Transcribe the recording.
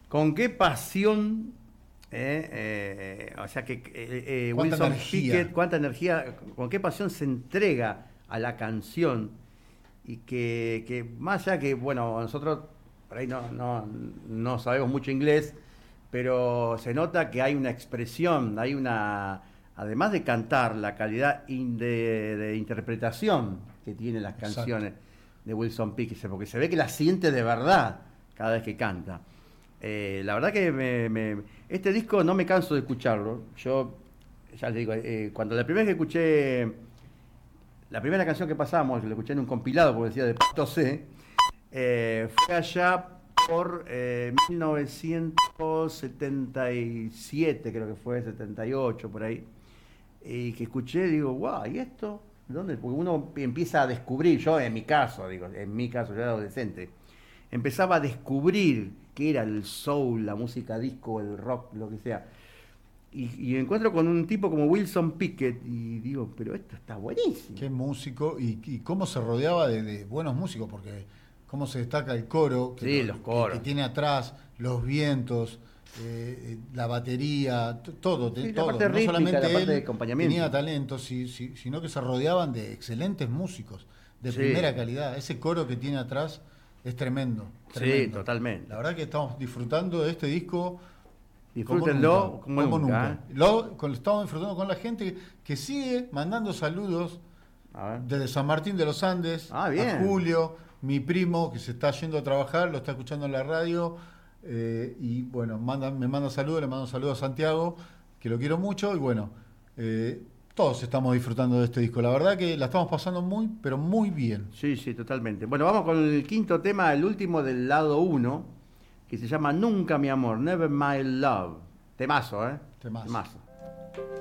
Con qué pasión, o sea que Cuánta Wilson energía. Pickett, cuánta energía, con qué pasión se entrega a la canción y que más allá que, bueno, nosotros por ahí no sabemos mucho inglés, pero se nota que hay una expresión, hay una, además de cantar, la calidad de interpretación que tienen las Exacto. canciones de Wilson Pickett, porque se ve que la siente de verdad cada vez que canta. La verdad que este disco no me canso de escucharlo. Yo, ya les digo, cuando la primera vez que escuché, la primera canción que pasamos, la escuché en un compilado, porque decía de Pato C, fue allá por 1977, creo que fue, 78, por ahí. Y que escuché, digo, guau, ¿y esto? ¿Dónde? Porque uno empieza a descubrir, yo en mi caso, digo, en mi caso, yo era adolescente, empezaba a descubrir qué era el soul, la música disco, el rock, lo que sea. Y encuentro con un tipo como Wilson Pickett y digo, pero esto está buenísimo. Qué músico y cómo se rodeaba de buenos músicos, porque cómo se destaca el coro Sí, los que coros. tiene atrás, los vientos, la batería, todo, Sí, la todo. parte No rítmica, la solamente parte de él tenía acompañamiento. talento, sino que se rodeaban de excelentes músicos, de Sí, primera calidad. Ese coro que tiene atrás es tremendo, sí, tremendo. La totalmente. verdad que estamos disfrutando de este disco como nunca, Disfrútenlo como como nunca, nunca. ¿eh? Estamos disfrutando con la gente que sigue mandando saludos A ver. desde San Martín de los Andes, Ah, a bien. Julio, mi primo que se está yendo a trabajar, lo está escuchando en la radio, y bueno, me manda saludos, le mando saludos a Santiago, que lo quiero mucho, y bueno, todos estamos disfrutando de este disco. La verdad que la estamos pasando muy, pero muy bien. Sí, sí, totalmente. Bueno, vamos con el quinto tema, el último del lado uno, que se llama Nunca mi amor, Never My Love. Temazo, ¿eh? Temazo. Temazo.